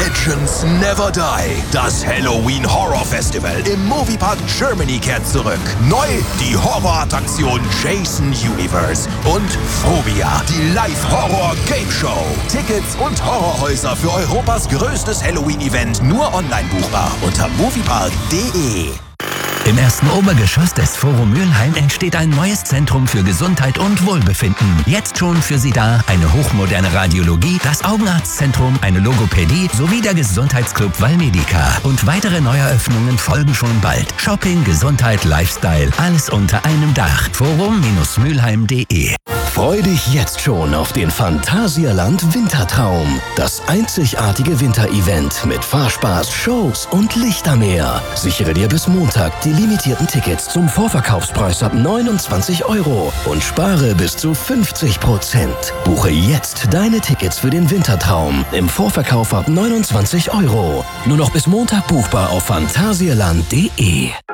Legends Never Die. Das Halloween Horror Festival im Moviepark Germany kehrt zurück. Neu die Horrorattraktion Jason Universe und Phobia, die Live-Horror-Game-Show. Tickets und Horrorhäuser für Europas größtes Halloween-Event nur online buchbar unter moviepark.de. Im ersten Obergeschoss des Forum Mülheim entsteht ein neues Zentrum für Gesundheit und Wohlbefinden. Jetzt schon für Sie da eine hochmoderne Radiologie, das Augenarztzentrum, eine Logopädie sowie der Gesundheitsclub Valmedica. Und weitere Neueröffnungen folgen schon bald. Shopping, Gesundheit, Lifestyle, alles unter einem Dach. Forum-mülheim.de. Freu dich jetzt schon auf den Phantasialand Wintertraum. Das einzigartige Winterevent mit Fahrspaß, Shows und Lichtermeer. Sichere dir bis Montag die limitierten Tickets zum Vorverkaufspreis ab 29 € und spare bis zu 50%. Buche jetzt deine Tickets für den Wintertraum im Vorverkauf ab 29 €. Nur noch bis Montag buchbar auf phantasialand.de.